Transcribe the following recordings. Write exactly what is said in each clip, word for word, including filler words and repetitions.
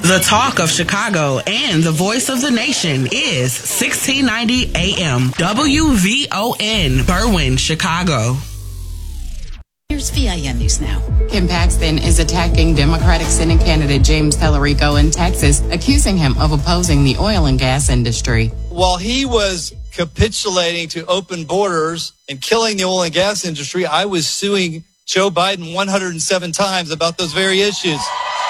The talk of Chicago and the voice of the nation is sixteen ninety A M W V O N, Berwyn, Chicago. Here's V I N News Now. Kim Paxton is attacking Democratic Senate candidate James Tallarico in Texas, accusing him of opposing the oil and gas industry. While he was capitulating to open borders and killing the oil and gas industry, I was suing Joe Biden one hundred seven times about those very issues.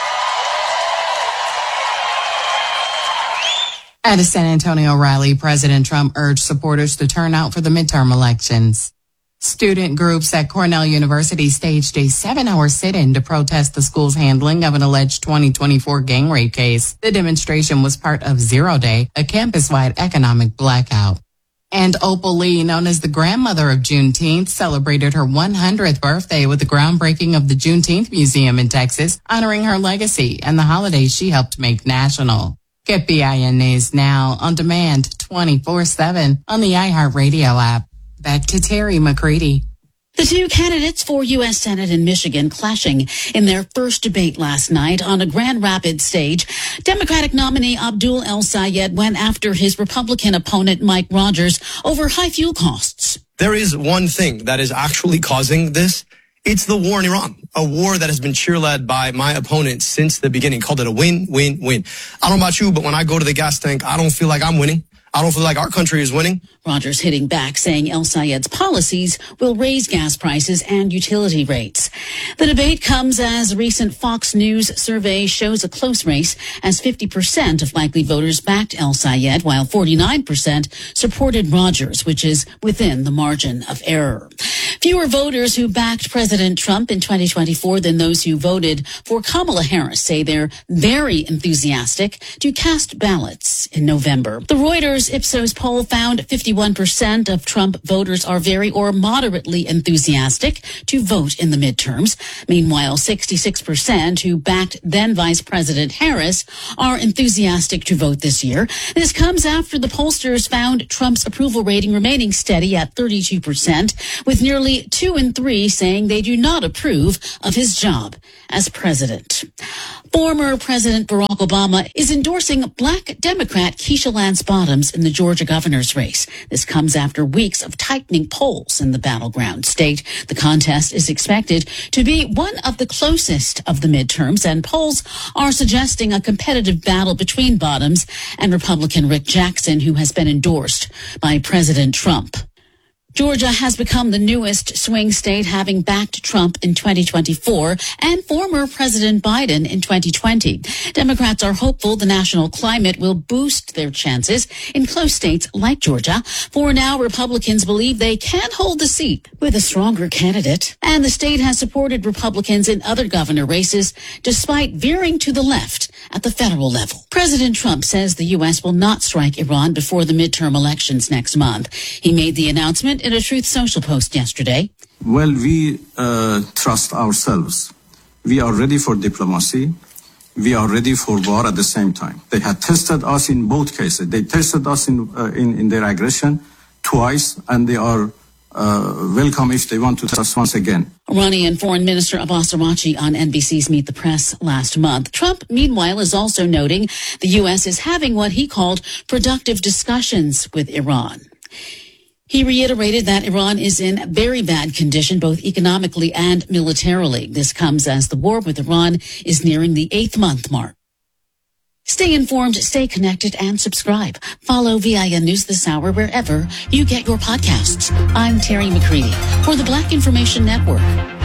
At a San Antonio rally, President Trump urged supporters to turn out for the midterm elections. Student groups at Cornell University staged a seven-hour sit-in to protest the school's handling of an alleged twenty twenty-four gang rape case. The demonstration was part of Zero Day, a campus-wide economic blackout. And Opal Lee, known as the grandmother of Juneteenth, celebrated her one hundredth birthday with the groundbreaking of the Juneteenth Museum in Texas, honoring her legacy and the holiday she helped make national. Get V I N News now on demand twenty-four seven on the iHeartRadio app. Back to Terry McCready. The two candidates for U S Senate in Michigan clashing in their first debate last night on a Grand Rapids stage. Democratic nominee Abdul El-Sayed went after his Republican opponent Mike Rogers over high fuel costs. There is one thing that is actually causing this. It's the war in Iran, a war that has been cheerled by my opponent since the beginning. Called it a win, win, win. I don't know about you, but when I go to the gas tank, I don't feel like I'm winning. I don't feel like our country is winning. Rogers hitting back, saying El-Sayed's policies will raise gas prices and utility rates. The debate comes as a recent Fox News survey shows a close race, as fifty percent of likely voters backed El-Sayed, while forty-nine percent supported Rogers, which is within the margin of error. Fewer voters who backed President Trump in twenty twenty-four than those who voted for Kamala Harris say they're very enthusiastic to cast ballots in November. The Reuters Ipsos poll found fifty-one percent of Trump voters are very or moderately enthusiastic to vote in the midterms. Meanwhile, sixty-six percent who backed then Vice President Harris are enthusiastic to vote this year. This comes after the pollsters found Trump's approval rating remaining steady at thirty-two percent, with nearly two in three saying they do not approve of his job as president. Former President Barack Obama is endorsing Black Democrat Keisha Lance Bottoms in the Georgia governor's race. This comes after weeks of tightening polls in the battleground state. The contest is expected to be one of the closest of the midterms, and polls are suggesting a competitive battle between Bottoms and Republican Rick Jackson, who has been endorsed by President Trump. Georgia has become the newest swing state, having backed Trump in twenty twenty-four and former President Biden in twenty twenty. Democrats are hopeful the national climate will boost their chances in close states like Georgia. For now, Republicans believe they can hold the seat with a stronger candidate, and the state has supported Republicans in other governor races despite veering to the left at the federal level. President Trump says the U S will not strike Iran before the midterm elections next month. He made the announcement in a Truth Social post yesterday. Well, we uh, trust ourselves. We are ready for diplomacy. We are ready for war at the same time. They had tested us in both cases. They tested us in uh, in, in their aggression twice, and they are uh, welcome if they want to test us once again. Iranian Foreign Minister Abbas Araghchi on N B C's Meet the Press last month. Trump, meanwhile, is also noting the U S is having what he called productive discussions with Iran. He reiterated that Iran is in very bad condition, both economically and militarily. This comes as the war with Iran is nearing the eighth month mark. Stay informed, stay connected, and subscribe. Follow V I N News this hour wherever you get your podcasts. I'm Terry McCready for the Black Information Network.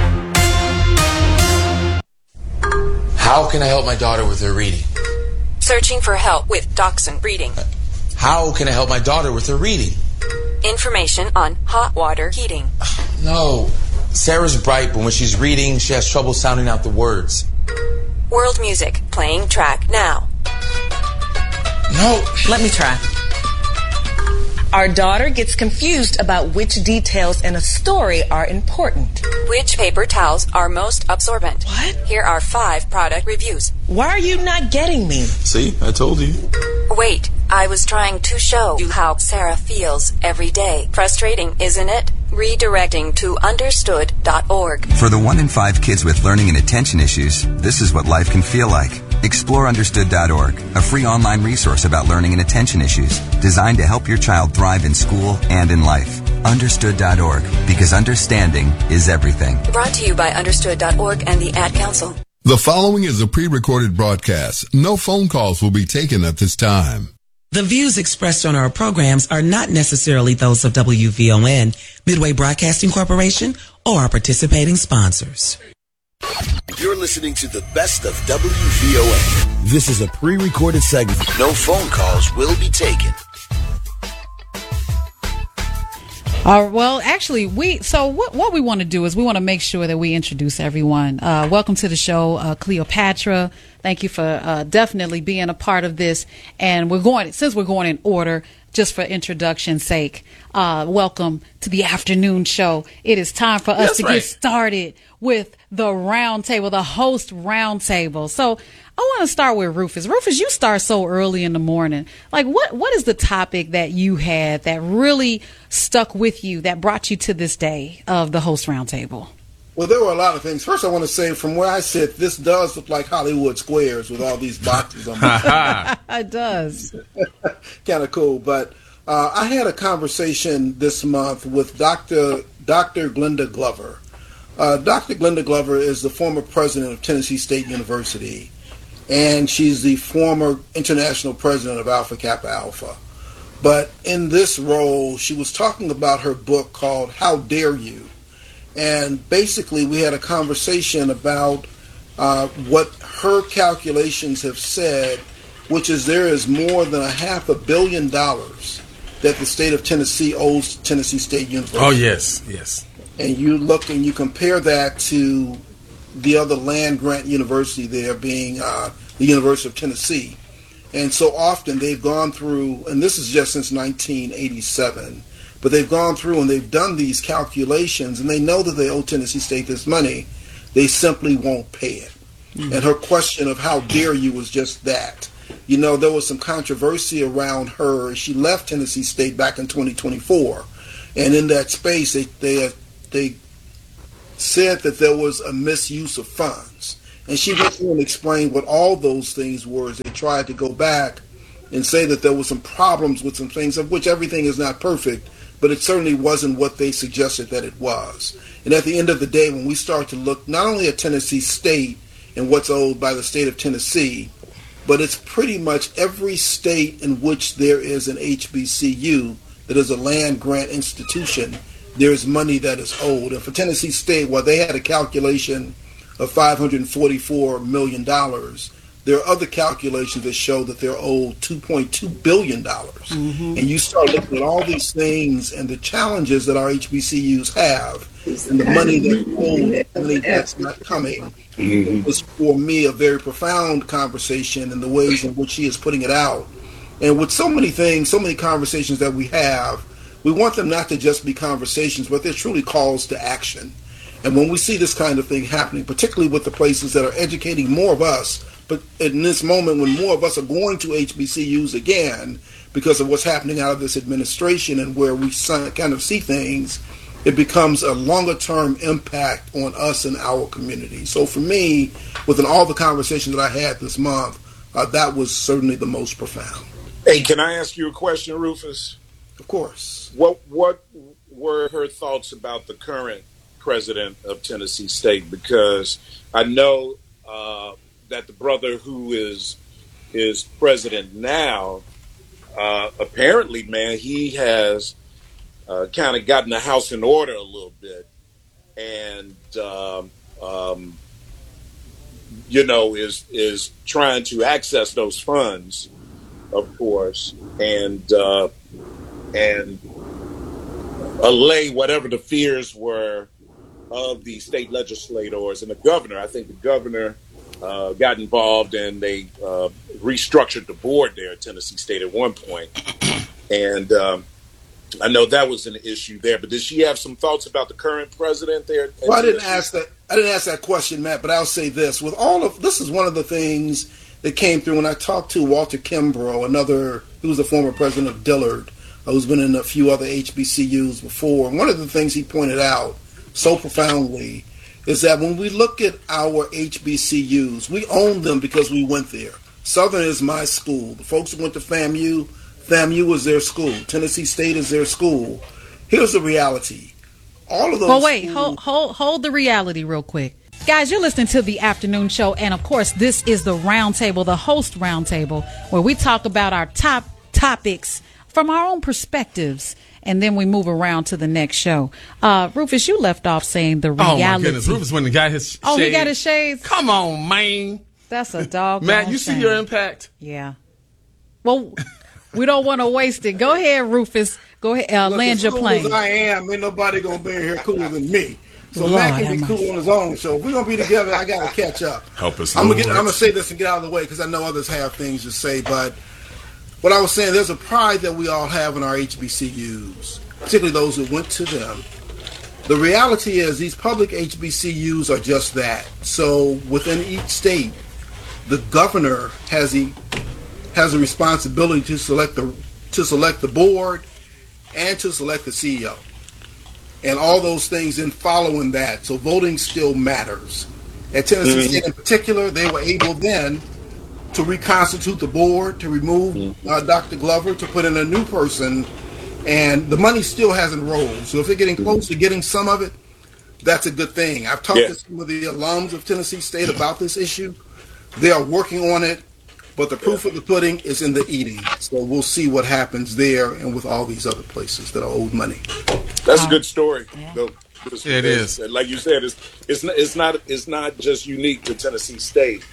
How can I help my daughter with her reading? Searching for help with Dachshund Reading. How can I help my daughter with her reading? Information on hot water heating. No. Sarah's bright, but when she's reading, she has trouble sounding out the words. World music, playing track now. No. Let me try. Our daughter gets confused about which details in a story are important. Which paper towels are most absorbent? What? Here are five product reviews. Why are you not getting me? See, I told you. Wait, I was trying to show you how Sarah feels every day. Frustrating, isn't it? Redirecting to understood dot org. For the one in five kids with learning and attention issues, this is what life can feel like. Explore understood dot org, a free online resource about learning and attention issues designed to help your child thrive in school and in life. understood dot org, because understanding is everything. Brought to you by understood dot org and the Ad Council. The following is a pre-recorded broadcast. No phone calls will be taken at this time. The views expressed on our programs are not necessarily those of W V O N, Midway Broadcasting Corporation, or our participating sponsors. You're listening to the best of W V O N. This is a pre-recorded segment. No phone calls will be taken. Uh, well, actually, we so what what we want to do is we want to make sure that we introduce everyone. Uh, welcome to the show, uh, Cleopatra. Thank you for uh, definitely being a part of this. And we're going since we're going in order, just for introduction's sake. Uh, welcome to the afternoon show. It is time for us That's to right. get started with the round table, the host round table. So I want to start with Rufus. Rufus, you start so early in the morning. Like, what what is the topic that you had that really stuck with you, that brought you to this day of the host round table? Well, there were a lot of things. First, I want to say, from where I sit, this does look like Hollywood Squares with all these boxes on it. It does. Kind of cool. But uh, I had a conversation this month with Doctor Doctor Glenda Glover. Uh, Doctor Glenda Glover is the former president of Tennessee State University, and she's the former international president of Alpha Kappa Alpha. But in this role, she was talking about her book called How Dare You? And basically, we had a conversation about uh, what her calculations have said, which is there is more than a half a billion dollars that the state of Tennessee owes Tennessee State University. Oh, yes, yes. And you look and you compare that to the other land-grant university there being uh, the University of Tennessee. And so often they've gone through, and this is just since nineteen eighty-seven, but they've gone through and they've done these calculations, and they know that they owe Tennessee State this money. They simply won't pay it. Mm-hmm. And her question of how dare you was just that. You know, there was some controversy around her. She left Tennessee State back in twenty twenty-four, and in that space, they they they said that there was a misuse of funds. And she went through and explained what all those things were as they tried to go back and say that there were some problems with some things, of which everything is not perfect, but it certainly wasn't what they suggested that it was. And at the end of the day, when we start to look not only at Tennessee State and what's owed by the state of Tennessee, but it's pretty much every state in which there is an H B C U that is a land-grant institution, there's money that is owed. And for Tennessee State, while they had a calculation of five hundred forty-four million dollars, there are other calculations that show that they're owed two point two billion dollars. Mm-hmm. And you start looking at all these things and the challenges that our H B C Us have and the money that's owed, money that's not coming. Mm-hmm. It was, for me, a very profound conversation in the ways in which she is putting it out. And with so many things, so many conversations that we have, we want them not to just be conversations, but they're truly calls to action. And when we see this kind of thing happening, particularly with the places that are educating more of us, but in this moment when more of us are going to H B C Us again because of what's happening out of this administration and where we kind of see things, it becomes a longer-term impact on us and our community. So for me, within all the conversations that I had this month, uh, that was certainly the most profound. Hey, can I ask you a question, Rufus? Of course. What what were her thoughts about the current president of Tennessee State? Because I know uh, that the brother who is is president now, uh, apparently, man, he has uh, kind of gotten the house in order a little bit, and um, um, you know is is trying to access those funds, of course, and uh, and allay whatever the fears were of the state legislators and the governor. I think the governor uh, got involved and they uh, restructured the board there at Tennessee State at one point. And um, I know that was an issue there. But does she have some thoughts about the current president there? Well, I didn't ask that. I didn't ask that question, Matt. But I'll say this: with all of this, is one of the things that came through when I talked to Walter Kimbrough, another who was the former president of Dillard, who's been in a few other H B C Us before. And one of the things he pointed out so profoundly is that when we look at our H B C Us, we own them because we went there. Southern is my school. The folks who went to FAMU, FAMU was their school. Tennessee State is their school. Here's the reality. All of those. Well, wait, hold, hold, hold the reality real quick. Guys, you're listening to the afternoon show, and of course, this is the roundtable, the host roundtable, where we talk about our top topics from our own perspectives, and then we move around to the next show. Uh, Rufus, you left off saying the reality. Oh my goodness, Rufus went and got his. Oh, shades. he got his shades. Come on, man. That's a dog. Matt, you see your impact? Yeah. Well, we don't want to waste it. Go ahead, Rufus. Go ahead, uh, Look, land your as cool plane. as I am, ain't nobody gonna be in here cooler than me. So Lord, Matt can be have cool on his own. So if we're gonna be together, I gotta catch up. Help us, I'm gonna Lord. get. I'm gonna say this and get out of the way because I know others have things to say. But what I was saying, there's a pride that we all have in our H B C Us, particularly those who went to them. The reality is these public H B C Us are just that. So within each state, the governor has the has a responsibility to select the to select the board and to select the C E O. And all those things in following that. So voting still matters. At Tennessee mm-hmm. State in particular, they were able then to reconstitute the board, to remove mm-hmm. uh, Doctor Glover, to put in a new person, and the money still hasn't rolled. So if they're getting close to getting some of it, that's a good thing. I've talked yeah. to some of the alums of Tennessee State about this issue. They are working on it, but the proof of the pudding is in the eating. So we'll see what happens there and with all these other places that are owed money. That's a good story. Yeah. Though. Yeah, it is. Like you said, it's it's not it's not, it's not just unique to Tennessee State.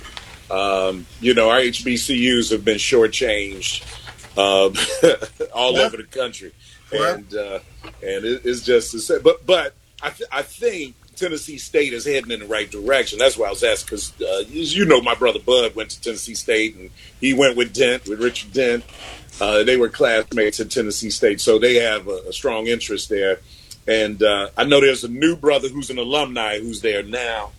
Um, you know, our H B C Us have been shortchanged uh, all yeah. over the country, yeah. and uh, and it, it's just to say, but but I th- I think Tennessee State is heading in the right direction. That's why I was asking because uh, you know my brother Bud went to Tennessee State and he went with Dent with Richard Dent. Uh, they were classmates at Tennessee State, so they have a, a strong interest there. And uh, I know there's a new brother who's an alumni who's there now,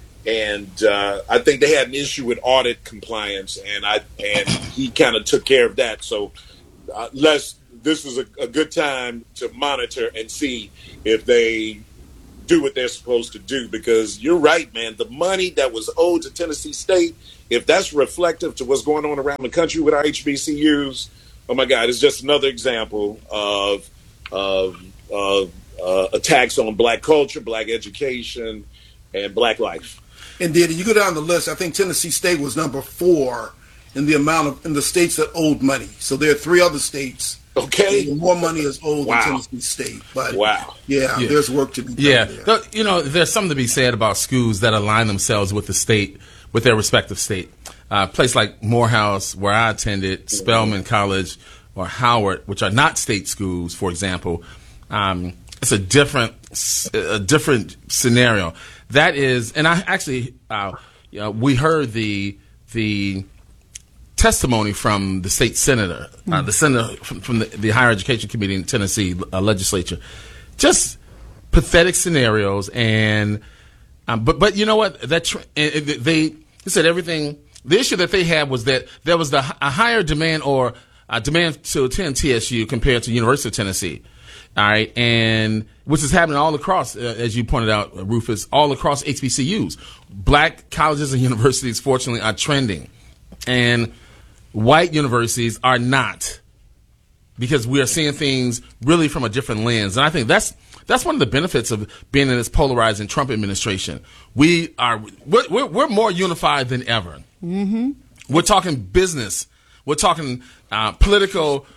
and uh, I think they had an issue with audit compliance, and I and he kind of took care of that. So, uh, let's this is a, a good time to monitor and see if they do what they're supposed to do. Because you're right, man. The money that was owed to Tennessee State, if that's reflective to what's going on around the country with our H B C Us. Oh my God! It's just another example of of, of uh, attacks on black culture, black education, and black life. Indeed, you go down the list. I think Tennessee State was number four in the amount of in the states that owed money. So there are three other states. Okay, more money is owed wow. than Tennessee State. But wow, yeah, yeah, there's work to be done. Yeah, there. You know, there's something to be said about schools that align themselves with the state, with their respective state. Uh, a place like Morehouse, where I attended, Spelman College, or Howard, which are not state schools, for example, um, it's a different, a different scenario. That is, and I actually, uh, you know, we heard the the testimony from the state senator, mm. uh, the senator from, from the, the Higher Education Committee in Tennessee uh, legislature. Just pathetic scenarios, and um, but but you know what? That tr- they they said everything. The issue that they had was that there was the, a higher demand or uh, demand to attend T S U compared to University of Tennessee. All right, and which is happening all across, uh, as you pointed out, Rufus, all across H B C Us. Black colleges and universities, fortunately, are trending, and white universities are not, because we are seeing things really from a different lens. And I think that's that's one of the benefits of being in this polarizing Trump administration. We are we're, we're, we're more unified than ever. Mm-hmm. We're talking business. We're talking uh, political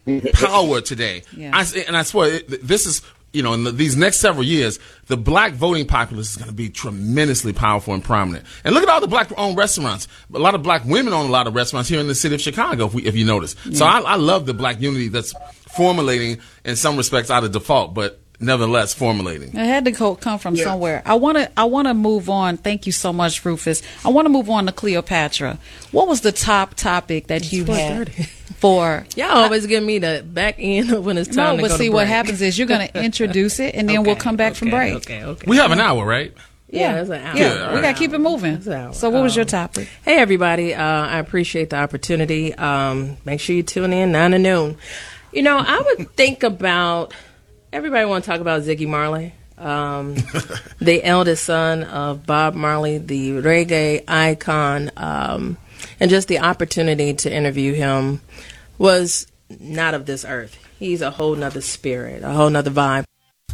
power today. Yeah. I, and I swear, this is, you know, in the, these next several years, the black voting populace is going to be tremendously powerful and prominent. And look at all the black-owned restaurants. A lot of black women own a lot of restaurants here in the city of Chicago, if, we, if you notice. Yeah. So I, I love the black unity that's formulating, in some respects, out of default, but nevertheless formulating. It had to go, come from yeah. somewhere. I want to I want to move on. Thank you so much, Rufus. I want to move on to Cleopatra. What was the top topic that it's you had for? Y'all always give me the back end when it's time no, to but go see to what break. happens is you're going to introduce it, and then okay, we'll come back okay, from break. Okay, okay. We have an hour, right? Yeah, yeah, it's an hour. yeah. Yeah, we right. got to keep it moving. So what was your topic? Hey, everybody. Uh, I appreciate the opportunity. Um, make sure you tune in nine to noon. You know, I would think about, everybody want to talk about Ziggy Marley. Um, the eldest son of Bob Marley, the reggae icon, um, and just the opportunity to interview him was not of this earth. He's a whole nother spirit, a whole nother vibe.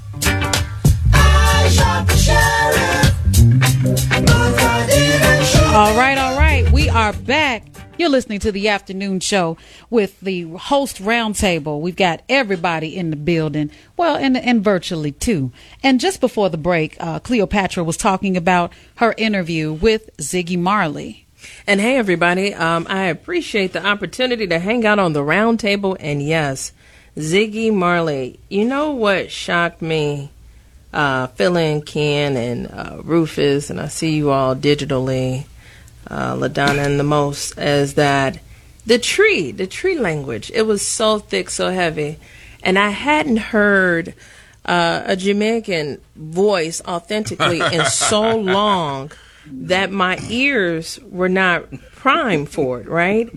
All right, all right. We are back. You're listening to the afternoon show with the host roundtable. We've got everybody in the building, well, and and virtually too. And just before the break, uh, Cleopatra was talking about her interview with Ziggy Marley. And hey, everybody, um, I appreciate the opportunity to hang out on the roundtable. And yes, Ziggy Marley. You know what shocked me? Uh, Phil and Ken and uh, Rufus, and I see you all digitally. Uh, LaDonna and the most, as that the tree, the tree language, it was so thick, so heavy. And I hadn't heard uh, a Jamaican voice authentically in so long that my ears were not primed for it, right?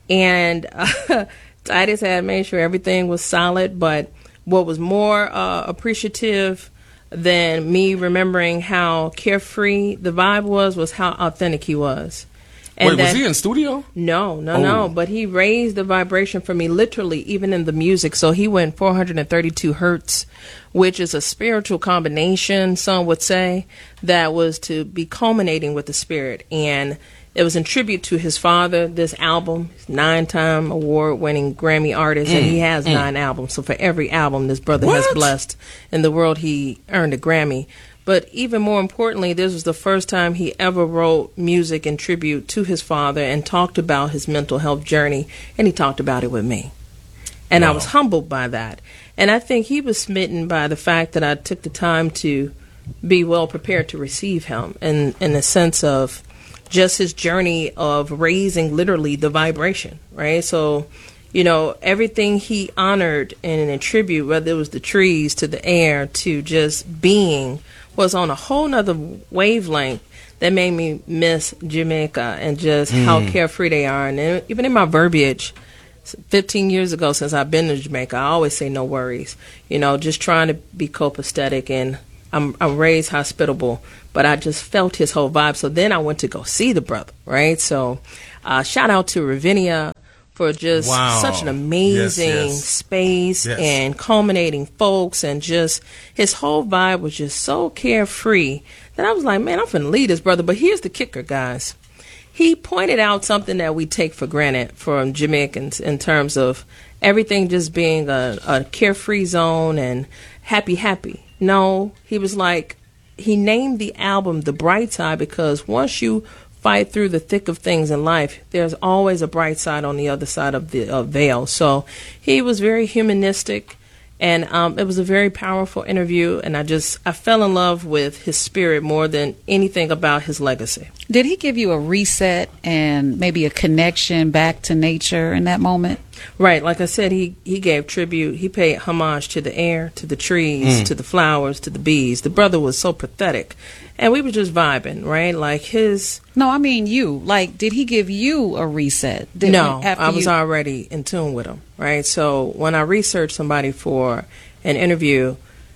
And uh, Titus had made sure everything was solid, but what was more uh, appreciative than me remembering how carefree the vibe was, was how authentic he was. And Wait, that, was he in studio? No, no, oh. no. But he raised the vibration for me literally, even in the music. So he went four hundred thirty-two hertz, which is a spiritual combination, some would say, that was to be culminating with the spirit. And it was in tribute to his father, this album, nine-time award-winning Grammy artist, mm, and he has mm. nine albums. So for every album this brother what? has blessed in the world, he earned a Grammy. But even more importantly, this was the first time he ever wrote music in tribute to his father and talked about his mental health journey, and he talked about it with me. And wow. I was humbled by that. And I think he was smitten by the fact that I took the time to be well prepared to receive him, in, in the sense of just his journey of raising literally the vibration, right? So, you know, everything he honored and in tribute, whether it was the trees to the air to just being, was on a whole nother wavelength that made me miss Jamaica and just mm. how carefree they are. And even in my verbiage, fifteen years ago since I've been to Jamaica, I always say no worries. You know, just trying to be copacetic, and I'm, I'm raised hospitable, but I just felt his whole vibe. So then I went to go see the brother, right? So uh, shout out to Ravinia for just wow. such an amazing yes, yes. space yes. and culminating folks, and just his whole vibe was just so carefree that I was like, man, I'm finna lead this brother. But here's the kicker, guys. He pointed out something that we take for granted from Jamaicans in terms of everything just being a, a carefree zone and happy, happy. No, he was like, he named the album The Bright Side because once you fight through the thick of things in life, there's always a bright side on the other side of the uh, veil. So he was very humanistic, and um, it was a very powerful interview, and I just, I fell in love with his spirit more than anything about his legacy. Did he give you a reset and maybe a connection back to nature in that moment? Right. Like I said, he, he gave tribute. He paid homage to the air, to the trees, mm. to the flowers, to the bees. The brother was so pathetic. And we were just vibing, right? Like his... No, I mean you. Like, did he give you a reset? Did no, after I was you... already in tune with him, right? So when I research somebody for an interview,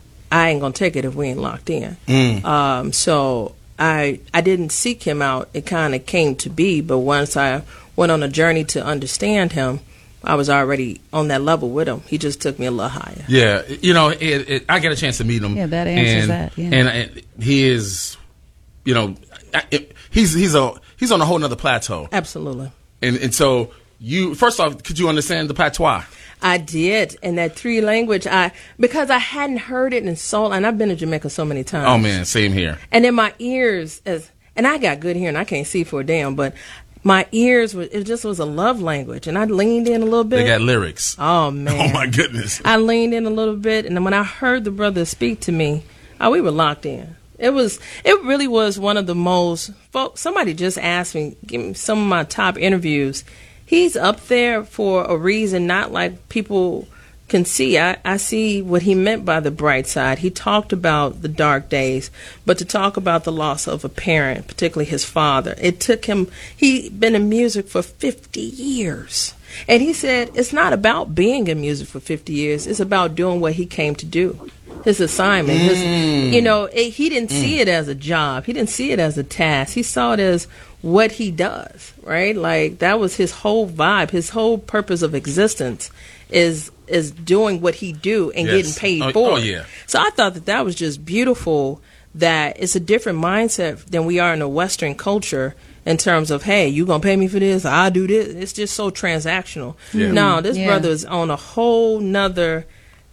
I ain't going to take it if we ain't locked in. Mm. Um, so I I didn't seek him out. It kind of came to be. But once I went on a journey to understand him, I was already on that level with him. He just took me a little higher. Yeah, you know, it, it, I got a chance to meet him. Yeah, that answers and, that. Yeah. And, and he is, you know, it, he's he's a he's on a whole nother plateau. Absolutely. And and so you first off, could you understand the patois? I did, and that Tree language, I because I hadn't heard it in so, and I've been to Jamaica so many times. Oh man, same here. And in my ears, as and I got good hearing, I can't see for a damn, but. My ears, were, it just was a love language, and I leaned in a little bit. They got lyrics. Oh, man. Oh, my goodness. I leaned in a little bit, and then when I heard the brother speak to me, oh, we were locked in. It was, it really was one of the most, folks, somebody just asked me, give me some of my top interviews. He's up there for a reason, not like people can see. I, I see what he meant by the bright side. He talked about the dark days, but to talk about the loss of a parent, particularly his father, it took him, he'd been in music for fifty years. And he said, it's not about being in music for fifty years. It's about doing what he came to do. his assignment. His, Mm. you know, it, he didn't Mm. see it as a job. He didn't see it as a task. He saw it as what he does, right? Like that was his whole vibe. His whole purpose of existence is is doing what he do and Yes. getting paid Oh- for oh, it. yeah. So I thought that that was just beautiful, that it's a different mindset than we are in a Western culture in terms of, hey, you going to pay me for this? I do this. It's just so transactional. Yeah. No, this Yeah. brother is on a whole nother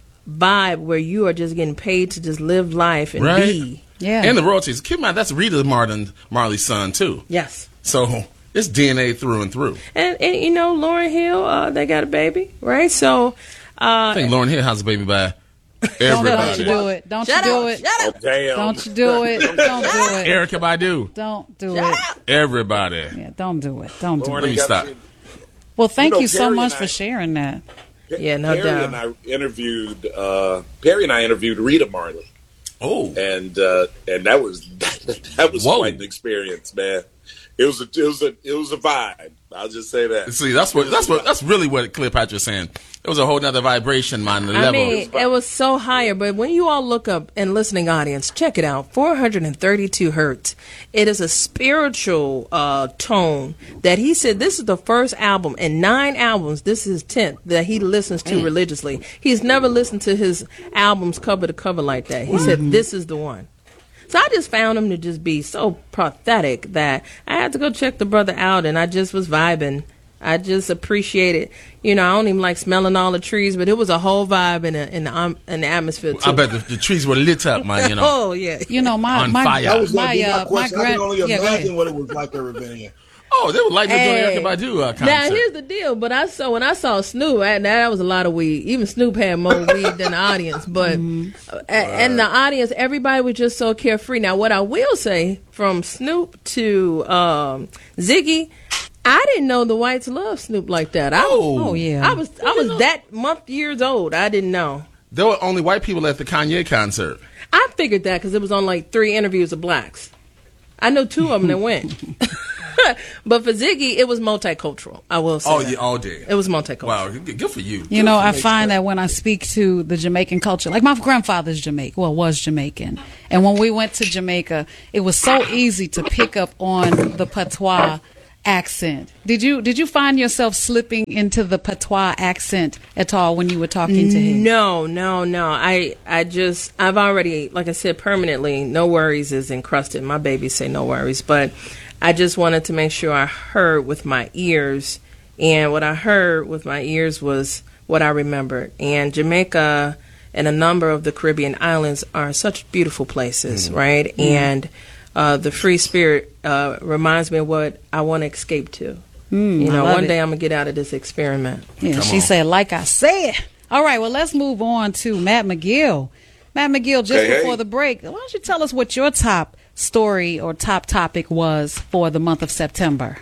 vibe where you are just getting paid to just live life and Right. be. Yeah. And the royalties. Keep in mind, that's Rita Martin, Marley's son, too. Yes. So it's D N A through and through. And, and you know, Lauryn Hill, uh, they got a baby, right? So, uh, I think Lauryn Hill has a baby by Don't, everybody. don't you do it. Don't Shut you do up, it. shut up. Oh, damn. Don't you do it. Don't do it. Erica Badu. Don't do it. Everybody. Yeah, don't do it. Don't do Lauren, Let me it. got stop. you. Well, thank You know, you so Perry much and for I- sharing that. Yeah, no Perry doubt. and I interviewed uh, Perry and I interviewed Rita Marley, Oh. and uh, and that was that was Whoa. quite an experience, man. It was a it was a it was a vibe. I'll just say that. See, that's what that's what that's really what Cleopatra's saying. It was a whole nother vibration, man. The I level. mean, it was so higher, but when you all look up and listening audience, check it out. four hundred thirty-two hertz. It is a spiritual uh, tone that he said this is the first album in nine albums. This is his tenth that he listens to religiously. He's never listened to his albums cover to cover like that. He said this is the one. So I just found him to just be so pathetic that I had to go check the brother out, and I just was vibing. I just appreciate it. You know, I don't even like smelling all the trees, but it was a whole vibe in the in the, um, in the atmosphere too. I bet the, the trees were lit up, man. You know. Oh yeah. You know, my On my fire. That was gonna my be my uh, my question. I grand. can only Yeah, go ahead. imagine what it was like over there. Oh, they were like me doing Hey. Erica Badu uh, concert. Now here's the deal, but I saw when I saw Snoop, I, that was a lot of weed. Even Snoop had more weed than the audience, but uh, and the audience, everybody was just so carefree. Now, what I will say, from Snoop to um, Ziggy, I didn't know the whites loved Snoop like that. I, Oh. Oh, yeah. I was I was that month years old. I didn't know. There were only white people at the Kanye concert. I figured that because it was on like three interviews of blacks. I know two of them that went. But for Ziggy, it was multicultural. I will say. Oh, that. yeah, all day. It was multicultural. Wow, good good for you. You know, I find that when I speak to the Jamaican culture, like my grandfather's Jamaican, well, was Jamaican. And when we went to Jamaica, it was so easy to pick up on the patois accent. Did you did you find yourself slipping into the patois accent at all when you were talking to him? No, no, no. I, I just, I've already, like I said, permanently, no worries is encrusted. My babies say no worries, but I just wanted to make sure I heard with my ears, and what I heard with my ears was what I remembered. And Jamaica and a number of the Caribbean islands are such beautiful places, Mm. right? Mm. And uh, the free spirit uh, reminds me of what I want to escape to. Mm, you I know, love one it. day I'm gonna get out of this experiment. Yeah, she said, like I said. All right, well, let's move on to Matt McGill. Matt McGill, just Hey, hey. before the break, why don't you tell us what your top story or top topic was for the month of September?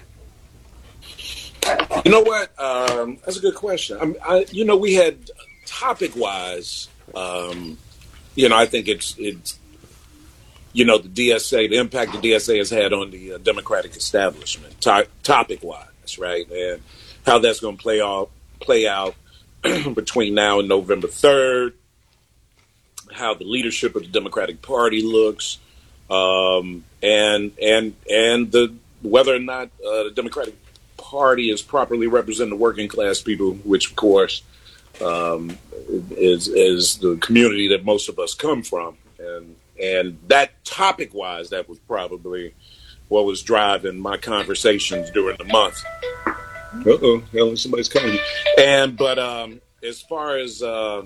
You know what? Um, that's a good question. I, I, you know, we had topic wise. Um, you know, I think it's it's. You know, the D S A, the impact the D S A has had on the uh, Democratic establishment, to- topic wise, right, and how that's going to play out play out between now and November third. How the leadership of the Democratic Party looks, um, and and and the whether or not uh, the Democratic Party is properly representing the working class people, which of course um, is is the community that most of us come from, and and that topic wise, that was probably what was driving my conversations during the month. Uh oh, Helen, somebody's calling you. And but um, as far as uh,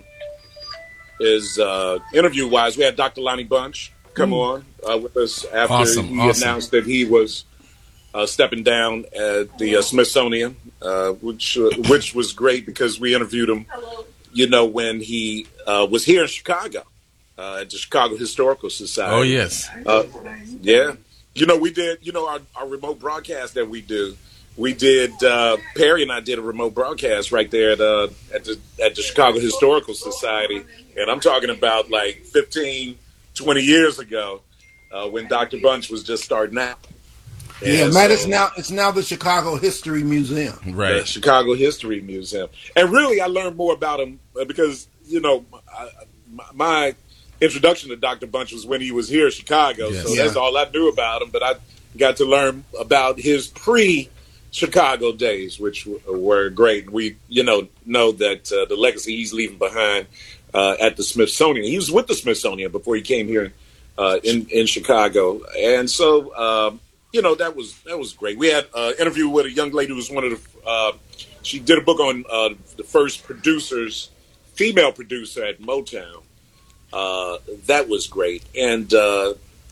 is uh, interview wise, we had Doctor Lonnie Bunch come Mm. on uh, with us after Awesome, he awesome. announced that he was uh, stepping down at the uh, Smithsonian, uh, which uh, which was great because we interviewed him, you know, when he uh, was here in Chicago uh, at the Chicago Historical Society. Oh, yes. Uh, yeah. You know, we did, you know, our, our remote broadcast that we do. We did, uh, Perry and I did a remote broadcast right there at, uh, at the at the Chicago Historical Society. And I'm talking about like fifteen, twenty years ago uh, when Doctor Bunch was just starting out. Yeah, And Matt, so- it's now it's now the Chicago History Museum. the Chicago History Museum. And really, I learned more about him uh, because, you know, I, my introduction to Doctor Bunch was when he was here in Chicago. Yes. So Yeah. that's all I knew about him. But I got to learn about his pre-Chicago days, which w- were great. We, you know, know that uh, the legacy he's leaving behind uh, at the Smithsonian. He was with the Smithsonian before he came here uh, in in Chicago, and so um, you know that was that was great. We had an interview with a young lady who was one of the. Uh, she did a book on uh, the first producers, female producer at Motown. Uh, that was great, and uh,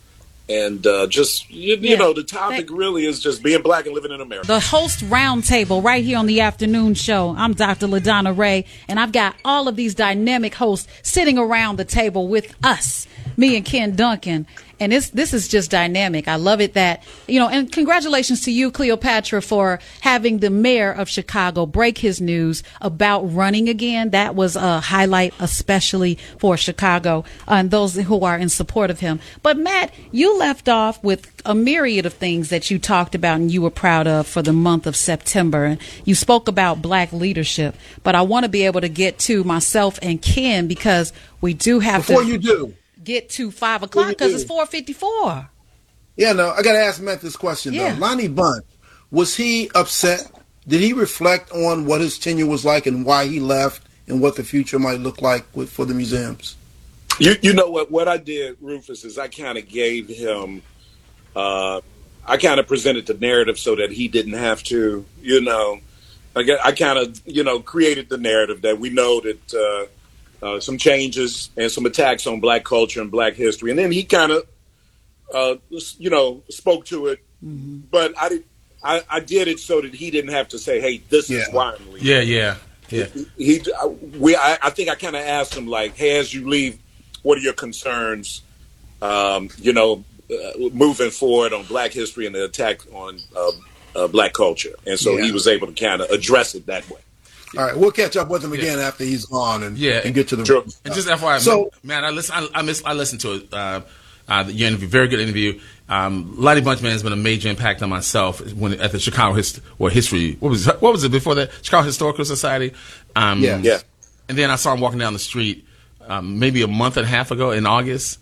and uh, just you, Yeah. you know the topic really is just being black and living in America. The host roundtable right here on the afternoon show. I'm Doctor LaDonna Ray, and I've got all of these dynamic hosts sitting around the table with us, me and Ken Duncan. And this this is just dynamic. I love it that, you know, and congratulations to you, Cleopatra, for having the mayor of Chicago break his news about running again. That was a highlight, especially for Chicago and those who are in support of him. But Matt, you left off with a myriad of things that you talked about and you were proud of for the month of September. And you spoke about black leadership. But I want to be able to get to myself and Ken because we do have Before to you do. get to five o'clock because it's four fifty-four. Yeah, no, I got to ask Matt this question, Yeah. though. Lonnie Bunch, was he upset? Did he reflect on what his tenure was like and why he left and what the future might look like with, for the museums? You you know what what I did, Rufus, is I kind of gave him, uh, I kind of presented the narrative so that he didn't have to, you know, I, get- I kind of, you know, created the narrative that we know that uh, uh, some changes and some attacks on black culture and black history. And then he kind of, uh, you know, spoke to it. But I, did, I, I did it so that he didn't have to say, hey, this is why I'm leaving. Yeah, yeah, yeah. He, we, I, I think I kind of asked him like, "Hey, as you leave, what are your concerns? Um, you know, uh, moving forward on Black history and the attack on uh, uh, Black culture." And so Yeah. he was able to kind of address it that way. All right, we'll catch up with him again after he's gone and, Yeah, and get to the Sure. And just F Y I, So- man, I listen. I, I miss. I listened to it. Uh, uh, your interview, very good interview. Um, Lonnie Bunch, man, has been a major impact on myself when at the Chicago Hist- or History. What was what was it before that? Chicago Historical Society. Um, Yeah. Yeah. And then I saw him walking down the street, um, maybe a month and a half ago in August,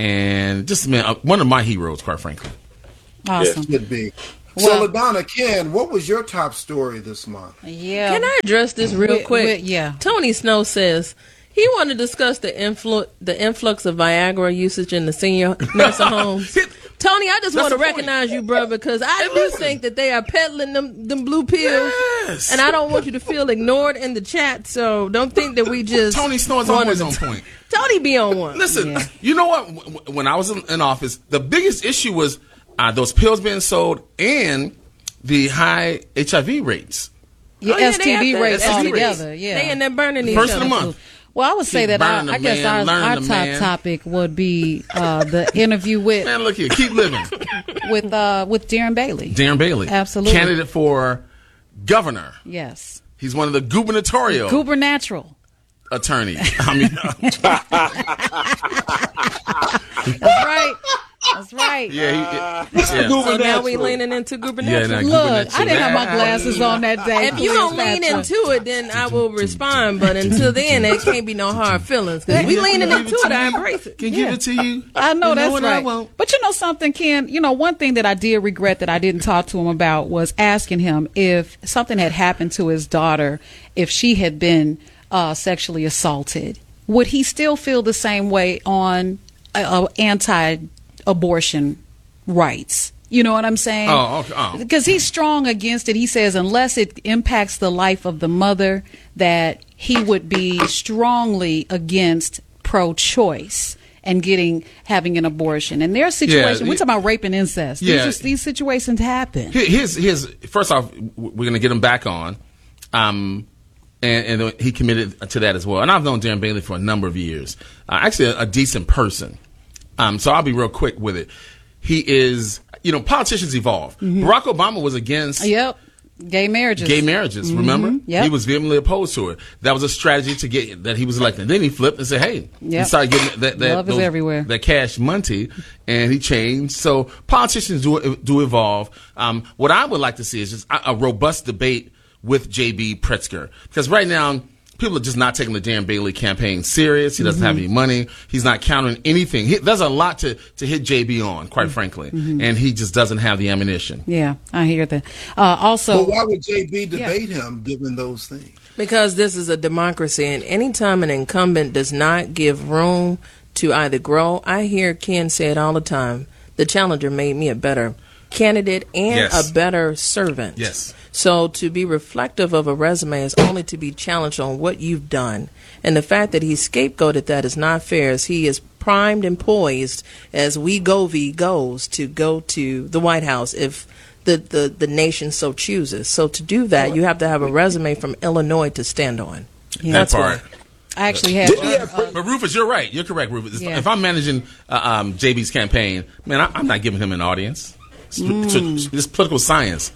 and just man, uh, one of my heroes, quite frankly. Awesome. Could be. Well- so, LaDonna, Ken, what was your top story this month? Yeah. Can I address this real Wi- quick? wi- yeah. Tony Snow says he wanted to discuss the influ- the influx of Viagra usage in the senior nursing homes. Tony, I just That's want to the point. recognize you, bro, because I do think that they are peddling them them blue pills, Yes. and I don't want you to feel ignored in the chat. So don't think that we just Tony Snow is wanted always to- on point. Tony be on one. Listen, you know what? W- w- When I was in, in office, the biggest issue was uh, those pills being sold and the high H I V rates. Yeah, Oh, yeah, S T D they have rates that. altogether. Yeah. They in there burning each First of other. the month. Well, I would say Keep that our, burning I the guess man, our, learn our the top man. topic would be uh, the interview with Man, look here, keep living. with uh, with Darren Bailey. Darren Bailey, Absolutely. candidate for governor. Yes. He's one of the gubernatorial Gubernatural. attorneys. I mean, That's right. That's right. yeah, he, yeah. So now we leaning into gubernatorial. Yeah, now Look, gubernatorial. I didn't have my glasses on that day. If you don't lean into it, then I will respond. But until then, there can't be no hard feelings. Because we leaning into it, I embrace it. Can Yeah. give it to you. I know You that's what I right. want. But you know something, Ken? You know, one thing that I did regret that I didn't talk to him about was asking him if something had happened to his daughter, if she had been uh, sexually assaulted, would he still feel the same way on uh, uh, anti-abortion rights? You know what I'm saying? Oh, okay. Oh. Because he's strong against it. He says unless it impacts the life of the mother, that he would be strongly against pro-choice and getting having an abortion. And there are situations, Yeah, we're talking about rape and incest. Yeah. These, are, these situations happen. Here- Here's, here's, first off, we're going to get him back on. Um, and, and he committed to that as well. And I've known Darren Bailey for a number of years. Uh, actually, a, a decent person. Um, so I'll be real quick with it. He is, you know, politicians evolve. Mm-hmm. Barack Obama was against Yep. Gay marriages. gay marriages, Mhm. remember? Yep. He was vehemently opposed to it. That was a strategy to get that he was elected. Then he flipped and said, hey, he Yep. started getting that, that, Love is those- everywhere. that cash money, and he changed. So politicians do do evolve. Um, what I would like to see is just a, a robust debate with J B Pritzker. Because right now, people are just not taking the Dan Bailey campaign serious. He doesn't mm-hmm. have any money. He's not counting anything. He, there's a lot to, to hit J B on, quite mm-hmm. frankly, mm-hmm. and he just doesn't have the ammunition. Yeah, I hear that. Uh, also, well, why would J B debate yeah. him given those things? Because this is a democracy, and anytime an incumbent does not give room to either grow, I hear Ken say it all the time, the challenger made me a better candidate and yes. a better servant. Yes. So to be reflective of a resume is only to be challenged on what you've done. And the fact that he scapegoated that is not fair, as he is primed and poised as Wegovy goes to go to the White House if the, the, the nation so chooses. So to do that, you have to have a resume from Illinois to stand on. Yeah. That part. Why. I actually had, uh, uh, but Rufus, you're right. You're correct, Rufus. Yeah. If I'm managing uh, um, J B's campaign, man, I, I'm not giving him an audience. It's, mm. it's political science.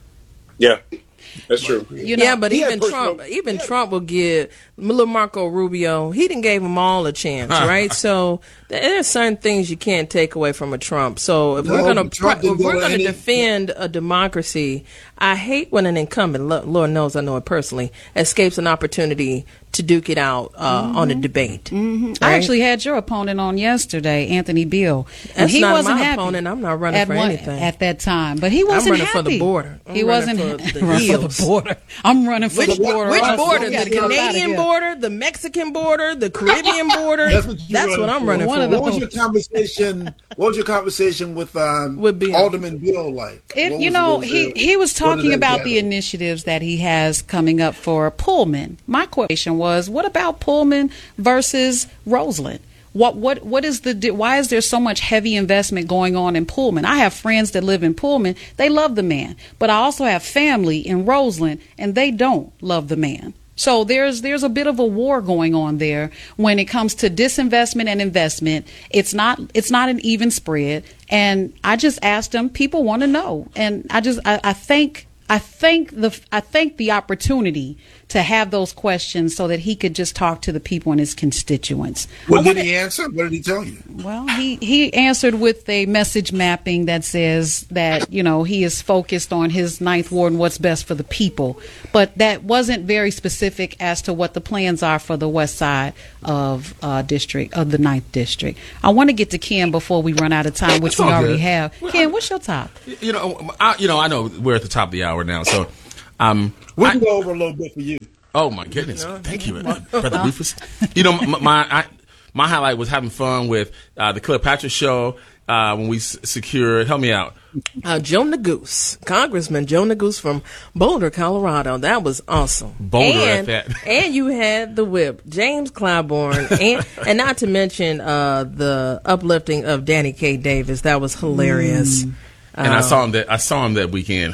Yeah, that's true. You know, yeah, but even Trump, even yeah. Trump will give little Marco Rubio. He didn't give them all a chance, right? So there's certain things you can't take away from a Trump. So if no, we're gonna Trump if we're gonna defend a democracy, I hate when an incumbent, Lord knows I know it personally, escapes an opportunity to duke it out uh, mm-hmm. on a debate. Mm-hmm. Right? I actually had your opponent on yesterday, Anthony Beale. And That's he not wasn't my happy opponent. I'm not running at for one, anything at that time, but he wasn't I'm running happy. for the border. I'm he wasn't for the running for the border. I'm running for which, the border. Which also. border? The Canadian border, the Mexican border, the Caribbean border. That's what, That's what I'm for. running One for. What was your conversation? What was your conversation with um, with Bill. Alderman Bill like? It, you know, he he was talking about the initiatives that he has coming up for Pullman. My question was, what about Pullman versus Roseland? What what what is the why is there so much heavy investment going on in Pullman? I have friends that live in Pullman. They love the man, but I also have family in Roseland, and they don't love the man. So there's there's a bit of a war going on there when it comes to disinvestment and investment. It's not it's not an even spread. And I just asked them. People want to know, and I just I, I think I think the I think the opportunity to have those questions so that he could just talk to the people and his constituents. What did he answer? What did he tell you? Well, he, he answered with a message mapping that says that, you know, he is focused on his ninth ward and what's best for the people. But that wasn't very specific as to what the plans are for the west side of uh, district, of the ninth district. I want to get to Ken before we run out of time, which we already good. have. Well, Ken, what's your top? You know, I, you know, I know we're at the top of the hour now, so um, we can I, go over a little bit for you. Oh my goodness! Thank you, Brother Rufus. You know, my my, I, my highlight was having fun with uh, the Cleopatra show uh, when we s- secured. Help me out. Uh, Joe Neguse, Congressman Joe Neguse from Boulder, Colorado. That was awesome. Boulder and, at that. And you had the whip, James Clyburn, and and not to mention uh, the uplifting of Danny K. Davis. That was hilarious. Mm. And I saw him that I saw him that weekend.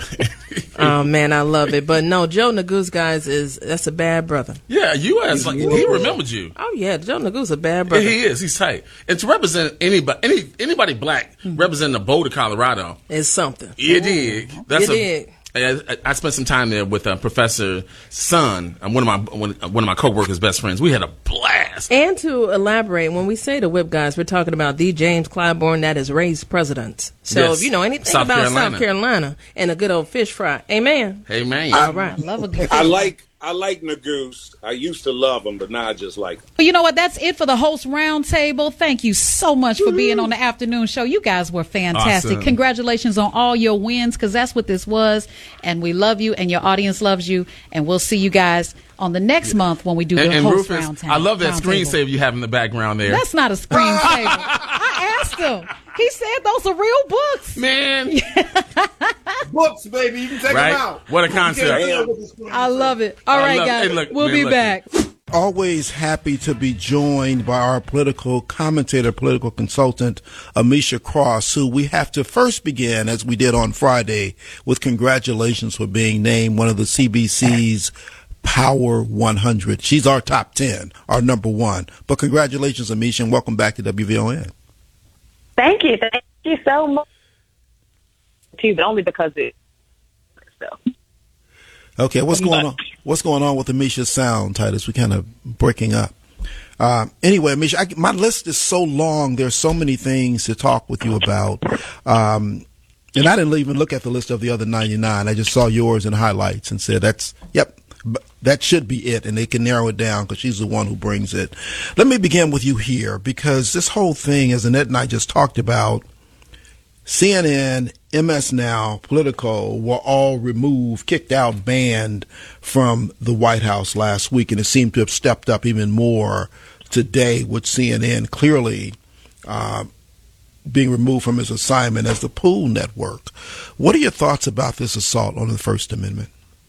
Oh man, I love it. But no, Joe Neguse, guys, is that's a bad brother. Yeah, you asked like he remembered you. Oh yeah, Joe Neguse a bad brother. Yeah, he is. He's tight. And to represent anybody, any anybody black mm-hmm. representing the Boulder, Colorado, is something. You dig? That's you a, dig. I, I spent some time there with uh, Professor Sun, one of my one, one of my coworkers' best friends. We had a blast. And to elaborate, when we say the whip, guys, we're talking about the James Clyburn that has raised presidents. So yes. if you know anything South about Carolina. South Carolina and a good old fish fry, amen. Amen. All right, love a good. I like. I like Neguse. I used to love him, but now I just like him. Well, you know what? That's it for the host roundtable. Thank you so much for being on the afternoon show. You guys were fantastic. Awesome. Congratulations on all your wins, because that's what this was. And we love you, and your audience loves you. And we'll see you guys on the next yeah. month when we do and, the and host Rufus, roundtable. I love that round screensaver you have in the background there. That's not a screensaver. I asked him. He said those are real books. Man. Books, baby. You can take right? them out. What a concept. I love it. All right, guys. Hey, look, we'll man, be look. back. Always happy to be joined by our political commentator, political consultant, Amisha Cross, who we have to first begin, as we did on Friday, with congratulations for being named one of the C B C's Power one hundred. She's our top ten, our number one. But congratulations, Amisha, and welcome back to W V O N. Thank you. Thank you so much. Too, but only because it. So. Okay, what's going on? What's going on with Amisha's sound, Titus? We're kind of breaking up. Uh, anyway, Amisha, I, my list is so long. There's so many things to talk with you about. Um, and I didn't even look at the list of the other ninety-nine. I just saw yours in highlights and said, "That's yep, But that should be it, and they can narrow it down because she's the one who brings it. Let me begin with you here, because this whole thing, as Annette and I just talked about, C N N, M S Now, Politico were all removed, kicked out, banned from the White House last week, and it seemed to have stepped up even more today with C N N clearly uh, being removed from his assignment as the Pool Network. What are your thoughts about this assault on the First Amendment?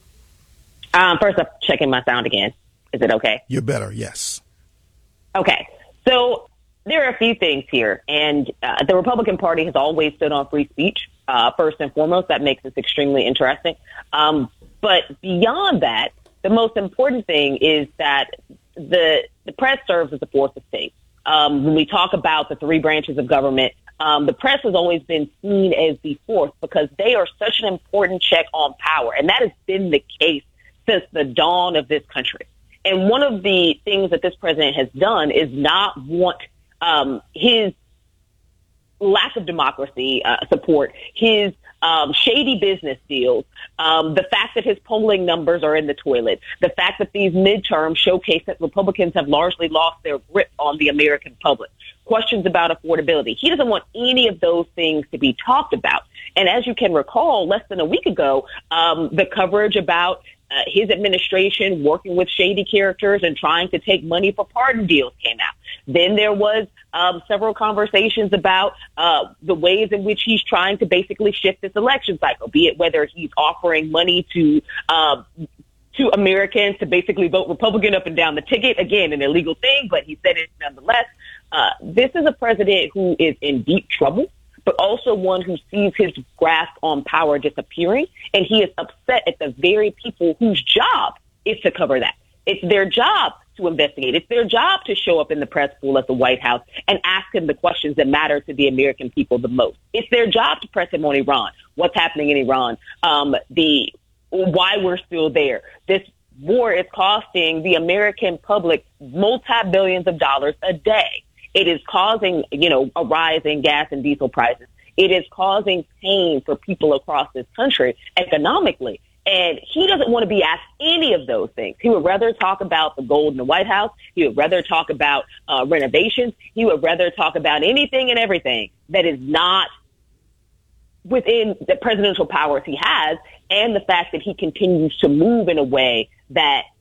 Um, first, I'm checking my sound again. Is it okay? You're better, yes. Okay. So there are a few things here, and uh, the Republican Party has always stood on free speech, uh, first and foremost. That makes this extremely interesting. Um, but beyond that, the most important thing is that the, the press serves as a fourth estate. Um, when we talk about the three branches of government, Um, the press has always been seen as the fourth because they are such an important check on power. And that has been the case since the dawn of this country. And one of the things that this president has done is not want um, his lack of democracy uh, support, his um, shady business deals, um, the fact that his polling numbers are in the toilet, the fact that these midterms showcase that Republicans have largely lost their grip on the American public. Questions about affordability. He doesn't want any of those things to be talked about. And as you can recall, less than a week ago, um, the coverage about uh, his administration working with shady characters and trying to take money for pardon deals came out. Then there was um, several conversations about uh, the ways in which he's trying to basically shift this election cycle, be it whether he's offering money to uh, to Americans to basically vote Republican up and down the ticket. Again, an illegal thing, but he said it nonetheless. Uh, this is a president who is in deep trouble, but also one who sees his grasp on power disappearing, and he is upset at the very people whose job is to cover that. It's their job to investigate. It's their job to show up in the press pool at the White House and ask him the questions that matter to the American people the most. It's their job to press him on Iran, what's happening in Iran, um, the why we're still there. This war is costing the American public multi-billions of dollars a day. It is causing, you know, a rise in gas and diesel prices. It is causing pain for people across this country economically. And he doesn't want to be asked any of those things. He would rather talk about the gold in the White House. He would rather talk about uh, renovations. He would rather talk about anything and everything that is not within the presidential powers he has, and the fact that he continues to move in a way that